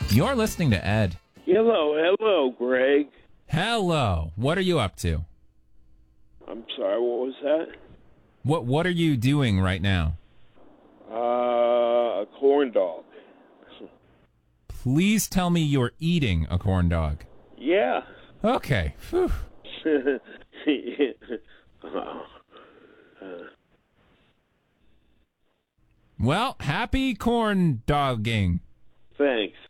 You're listening to Ed. Hello, Greg. Hello. What are you up to? I'm sorry, what was that? What are you doing right now? A corn dog. Please tell me you're eating a corn dog. Yeah. Okay. Whew. Well, happy corn dogging. Thanks.